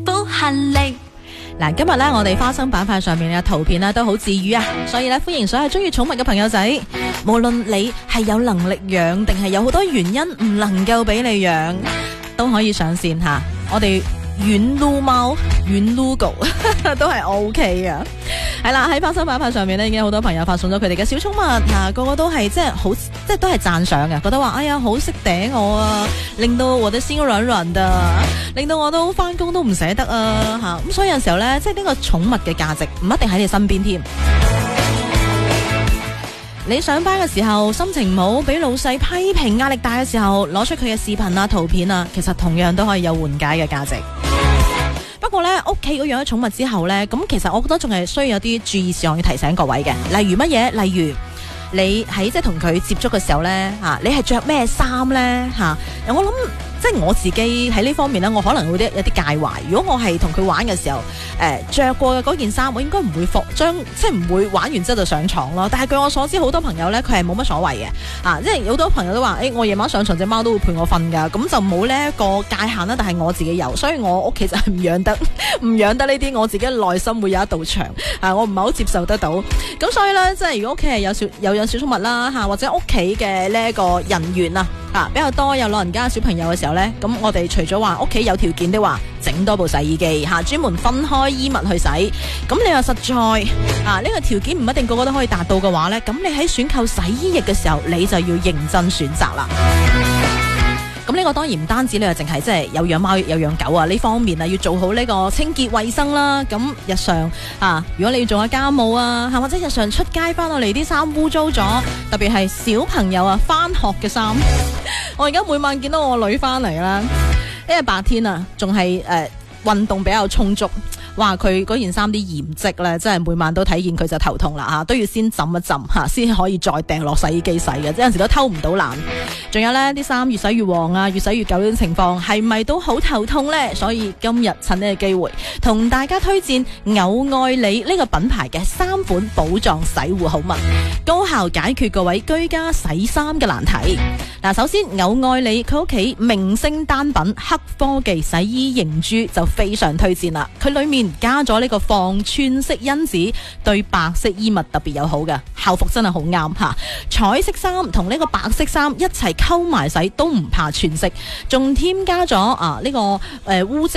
都限力。 嗱，今日咧我哋花生板塊上面嘅圖片咧都好治愈啊，所以咧歡迎所有中意寵物嘅朋友仔，無論你係有能力養定係有好多原因唔能夠俾你養，都可以上線吓。我哋軟擼貓、軟擼狗都係 OK 嘅。係啦，喺花生板塊上面咧已經有好多朋友發送咗佢哋嘅小寵物，個個都係即係都係讚賞嘅，覺得話哎呀好識頂我啊，令到我的心軟軟的，令到我都翻工都唔捨得啊吓。咁所以有陣時候咧，即係呢個寵物嘅價值唔一定喺你身邊添。你上班嘅時候心情唔好，俾老細批評，壓力大嘅時候，攞出佢嘅視頻啊、圖片啊，其實同樣都可以有緩解嘅價值。不過咧，屋企養咗寵物之後咧，咁其實我覺得仲係需要有啲注意事項要提醒各位嘅，例如乜嘢？例如你喺即係同佢接觸嘅時候咧，你係着咩衫咧？我諗即係我自己喺呢方面咧，我可能會有啲介懷。如果我係同佢玩嘅時候，着過嘅嗰件衫，我應該唔會即係唔會玩完之後就上床咯。但係據我所知，好多朋友咧佢係冇乜所謂嘅，即係好多朋友都話，我夜晚上床隻貓都會陪我瞓噶，咁就冇呢一個界限啦。但係我自己有，所以我屋企就係唔養得呢啲，我自己內心會有一道牆，我唔係好接受得到。咁所以咧，即係如果屋企係有養小寵物啦，或者屋企嘅呢一個人員比較多有老人家小朋友嘅時候呢，咁我哋除咗話屋企有條件的話，整多部洗衣機專門分開衣物去洗。咁你話實在呢個條件唔一定個個都可以達到嘅話呢，咁你喺選購洗衣液嘅時候，你就要認真選擇啦。咁呢個當然唔單止你話淨係即係有養貓有養狗呢方面要做好呢個清潔衛生啦。咁日常如果你要做下家務或者日常出街翻到嚟啲衫污糟咗，特別係小朋友翻學嘅衫，我而家每晚見到我女翻嚟啦，因為白天仲係運動比較充足。哇！佢嗰件衫啲鹽漬咧，真係每晚都睇見佢就頭痛啦都要先浸一浸先可以再掟落洗衣機洗嘅，有陣時都偷唔到懶。仲有呢啲衫越洗越黃越洗越久呢種情況，係咪都好頭痛呢？所以今日趁呢個機會，同大家推薦偶愛你呢個品牌嘅3款寶藏洗護好物，高效解決各位居家洗衫嘅難題。首先偶愛你佢屋企明星單品黑科技洗衣凝珠就非常推薦啦，佢裏面加咗呢個防串色因子，對白色衣物特別友好嘅，校服真係好啱彩色衫同呢個白色衫一齊溝埋洗都唔怕串色，仲添加咗呢個污漬